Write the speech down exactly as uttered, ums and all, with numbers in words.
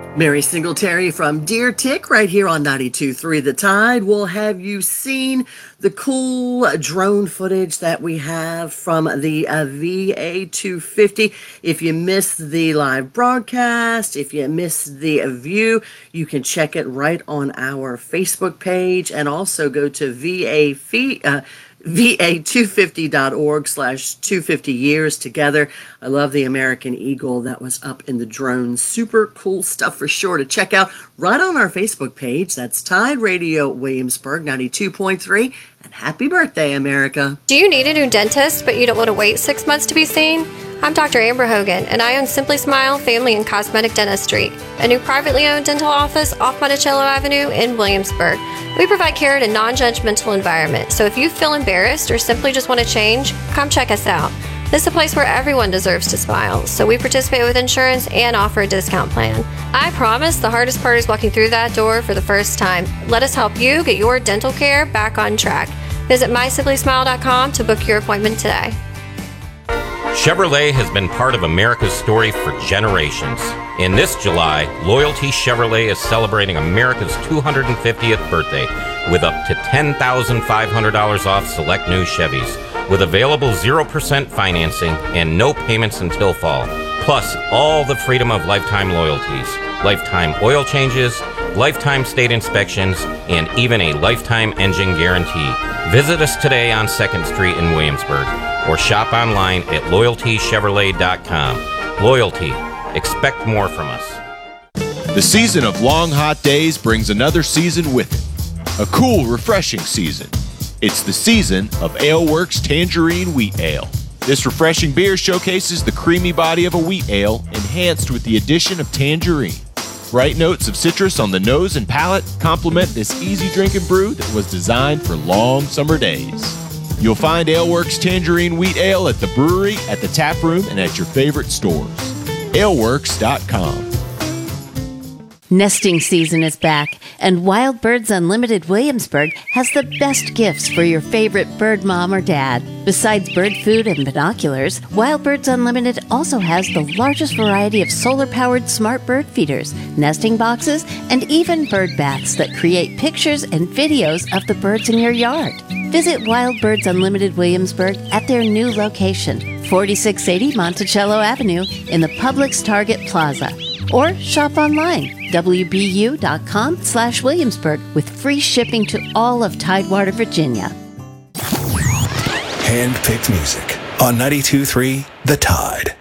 Mary Singletary from Deer Tick right here on ninety-two point three The Tide. Will have you seen the cool drone footage that we have from the uh, V A two fifty? If you missed the live broadcast, if you missed the view, you can check it right on our Facebook page, and also go to V A fee, uh, V A two fifty dot org slash two fifty years together. I love the American Eagle that was up in the drone. Super cool stuff for sure to check out right on our Facebook page. That's Tide Radio Williamsburg ninety-two point three. And happy birthday, America. Do you need a new dentist, but you don't want to wait six months to be seen? I'm Doctor Amber Hogan, and I own Simply Smile Family and Cosmetic Dentistry, a new privately owned dental office off Monticello Avenue in Williamsburg. We provide care in a non-judgmental environment, so if you feel embarrassed or simply just want to change, come check us out. This is a place where everyone deserves to smile, so we participate with insurance and offer a discount plan. I promise the hardest part is walking through that door for the first time. Let us help you get your dental care back on track. Visit my simply smile dot com to book your appointment today. Chevrolet has been part of America's story for generations. In this July, Loyalty Chevrolet is celebrating America's two hundred fiftieth birthday with up to ten thousand five hundred dollars off select new Chevys, with available zero percent financing and no payments until fall. Plus, all the freedom of lifetime loyalties, lifetime oil changes, lifetime state inspections, and even a lifetime engine guarantee. Visit us today on second Street in Williamsburg, or shop online at loyalty chevrolet dot com. Loyalty. Expect more from us. The season of long, hot days brings another season with it. A cool, refreshing season. It's the season of AleWorks Tangerine Wheat Ale. This refreshing beer showcases the creamy body of a wheat ale, enhanced with the addition of tangerine. Bright notes of citrus on the nose and palate complement this easy-drinking brew that was designed for long summer days. You'll find AleWorks Tangerine Wheat Ale at the brewery, at the tap room, and at your favorite stores. ale works dot com. Nesting season is back, and Wild Birds Unlimited Williamsburg has the best gifts for your favorite bird mom or dad. Besides bird food and binoculars, Wild Birds Unlimited also has the largest variety of solar-powered smart bird feeders, nesting boxes, and even bird baths that create pictures and videos of the birds in your yard. Visit Wild Birds Unlimited Williamsburg at their new location, forty-six eighty Monticello Avenue in the Publix Target Plaza. Or shop online, w b u dot com slash Williamsburg, with free shipping to all of Tidewater, Virginia. Hand-picked music on ninety-two point three The Tide.